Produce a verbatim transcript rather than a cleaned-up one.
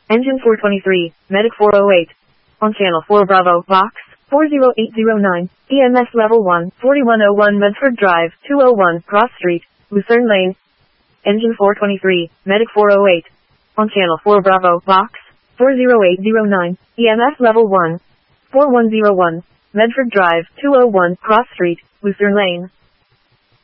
Engine four twenty-three, Medic four oh eight. On channel four Bravo, box, four oh eight oh nine, E M S level one, forty-one oh one Medford Drive, two oh one, Cross Street, Lucerne Lane. Engine four twenty-three, Medic four oh eight. On channel four Bravo, box, four oh eight oh nine, E M S level one, forty-one oh one, Medford Drive, two oh one, Cross Street, Lucerne Lane.